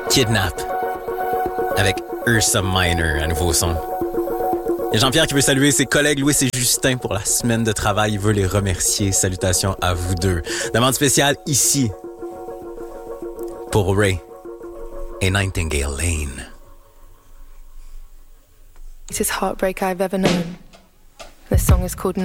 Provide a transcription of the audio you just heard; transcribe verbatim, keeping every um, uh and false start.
Kidnap avec Ursa Minor, un nouveau son. Il y a Jean-Pierre qui veut saluer ses collègues Louis et Justin pour la semaine de travail. Il veut les remercier. Salutations à vous deux. Demande spéciale ici pour Ray et Nightingale Lane. It's heartbreak I've ever known. This song is called